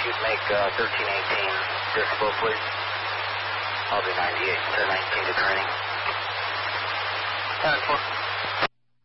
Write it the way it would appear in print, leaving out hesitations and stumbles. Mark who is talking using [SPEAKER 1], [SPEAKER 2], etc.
[SPEAKER 1] you'd make 1318 decibel, please. I'll do 98 to 19 to training. 10-4.